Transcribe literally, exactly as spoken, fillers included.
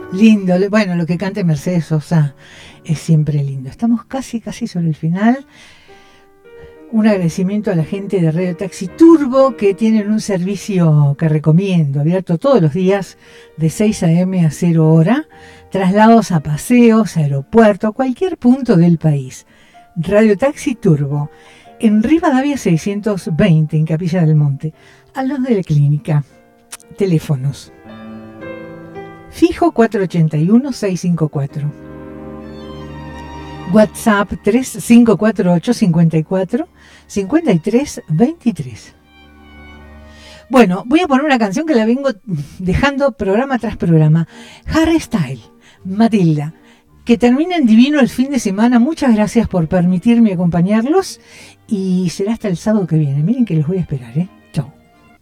Lindo, bueno, lo que cante Mercedes Sosa es siempre lindo. Estamos casi, casi sobre el final. Un agradecimiento a la gente de Radio Taxi Turbo, que tienen un servicio que recomiendo, abierto todos los días de seis a eme a cero hora, traslados a paseos, aeropuerto, cualquier punto del país. Radio Taxi Turbo, en Rivadavia seiscientos veinte, en Capilla del Monte, al lado de la clínica. Teléfonos: fijo cuatro ocho uno, seis cinco cuatro. WhatsApp tres cinco cuatro ocho cinco cuatro cinco tres dos tres. Bueno, voy a poner una canción que la vengo dejando programa tras programa. Harry Styles, Matilda. Que terminen divino el fin de semana. Muchas gracias por permitirme acompañarlos. Y será hasta el sábado que viene. Miren que los voy a esperar, ¿eh?